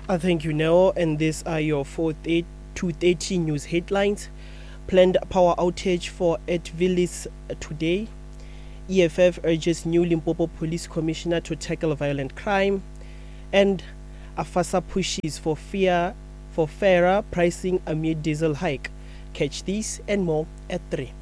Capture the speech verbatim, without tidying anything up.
I thank you, Neo, and these are your four two thirty news headlines. Planned power outage for Edvillis today. E F F urges new Limpopo Police Commissioner to tackle violent crime. And Afasa pushes for fear for fairer pricing amid diesel hike. Catch these and more at three.